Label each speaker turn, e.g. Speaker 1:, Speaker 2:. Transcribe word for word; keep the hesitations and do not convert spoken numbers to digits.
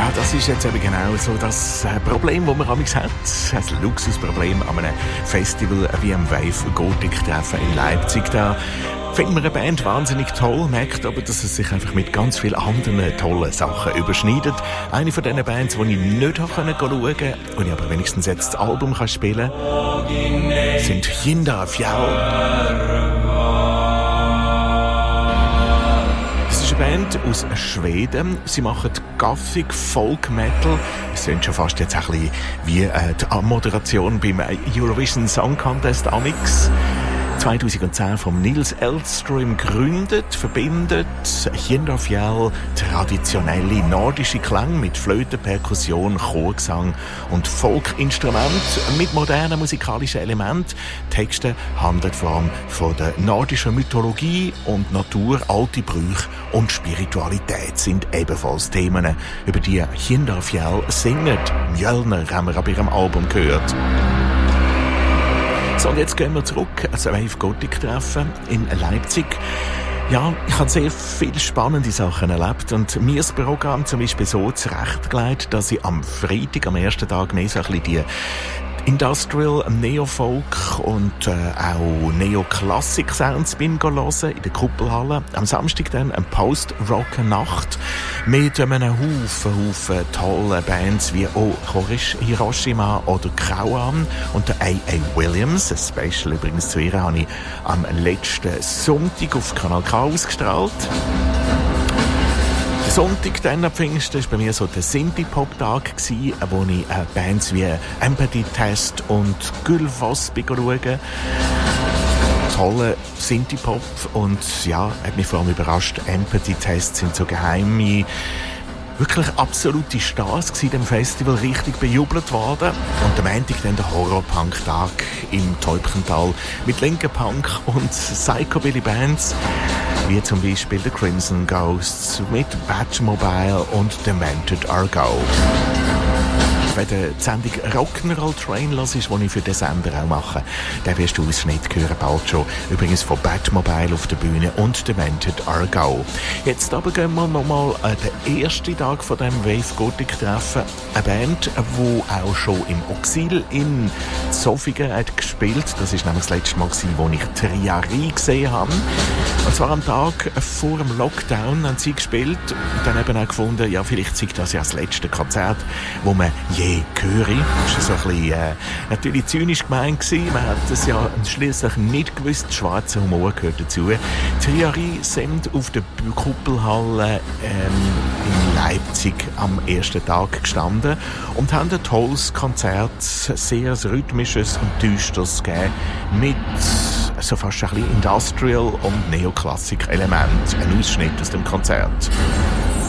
Speaker 1: Ja, das ist jetzt eben genau so das äh, Problem, das man amigs hat. Das Luxusproblem an einem Festival wie am Wave Gothic Treffen in Leipzig. Da findet man eine Band wahnsinnig toll, merkt aber, dass es sich einfach mit ganz vielen anderen tollen Sachen überschneidet. Eine von diesen Bands, die ich nicht schauen konnte, und ich aber wenigstens jetzt das Album kann spielen kann, sind Jinda Fjall. Band aus Schweden. Sie machen Gothic Folk Metal. Es sind schon fast jetzt ein bisschen wie äh, die Moderation beim Eurovision Song Contest Amix. zweitausendzehn vom Nils Elvström gegründet, verbindet Jinda Fjall traditionelle nordische Klänge mit Flöte, Perkussion, Chorgesang und Folkinstrument mit modernen musikalischen Elementen. Texte handeln vor allem von der nordischen Mythologie und Natur, alte Brüche und Spiritualität sind ebenfalls Themen, über die Jinda Fjall singen. Mjölner haben wir ab ihrem Album gehört. So, und jetzt gehen wir zurück als Wave Gothic Treffen in Leipzig. Ja, ich habe sehr viele spannende Sachen erlebt und mir das Programm zum Beispiel so zurechtgelegt, dass ich am Freitag, am ersten Tag, mehr so ein bisschen die Industrial, Neofolk und äh, auch Neoklassik-Sounds bin hören in der Kuppelhalle. Am Samstag dann eine Post-Rock-Nacht mit einem Haufen, Haufen tolle Bands wie oh, Hiroshima oder Krauan und der A A. Williams. Ein Special übrigens zu ihr habe ich am letzten Sonntag auf Kanal K ausgestrahlt. Sonntag, dann am Pfingsten, war bei mir so der Synthie-Pop-Tag, wo ich äh, Bands wie Empathy Test und Gülfos schauen. Tolle Synthie-Pop und ja, hat mich vor allem überrascht. Empathy Test sind so geheime, wirklich absolute Stars gewesen, dem Festival richtig bejubelt worden. Und am Montag dann der Horror-Punk-Tag im Täubchental mit linken Punk und Psychobilly-Bands, wie zum Beispiel The Crimson Ghosts mit Batmobile und Demented Argo. Wenn du die Sendung Rock'n'Roll Train hörst, die ich für den Sender auch mache, dann wirst du Ausschnitt hören, bald schon. Übrigens von Batmobile auf der Bühne und Demented Argo. Jetzt aber gehen wir nochmal an den ersten Tag von diesem Wave Gothic Treffen. Eine Band, die auch schon im Exil in Zofingen hat gespielt. Das war nämlich das letzte Mal, wo ich Triari gesehen habe. Und zwar am Tag vor dem Lockdown haben sie gespielt und dann eben auch gefunden, ja, vielleicht sei das ja das letzte Konzert, wo man je höre. Das war so ein bisschen, äh, natürlich zynisch gemeint gewesen. Man hat es ja schliesslich nicht gewusst. Schwarzer Humor gehört dazu. Triari sind auf der Kuppelhalle ähm, in Leipzig am ersten Tag gestanden und haben ein tolles Konzert, sehr rhythmisches und düsteres gegeben, mit so fast ein bisschen Industrial und Neoklassik-Element. Ein Ausschnitt aus dem Konzert.